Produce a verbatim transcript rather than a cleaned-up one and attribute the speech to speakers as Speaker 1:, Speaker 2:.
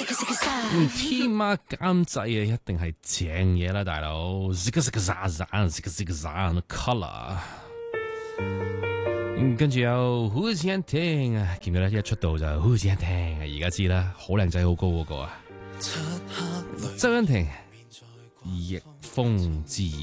Speaker 1: 嗯，天媽監製啊，一定係正嘢啦，大佬。Zig zig zag zag zig zig zag color。嗯，跟住有 Who's Yanting 啊，見到咧一出道就 Who's Yanting 啊，而家知啦，好靚仔好高嗰個啊。周欣婷，逆風之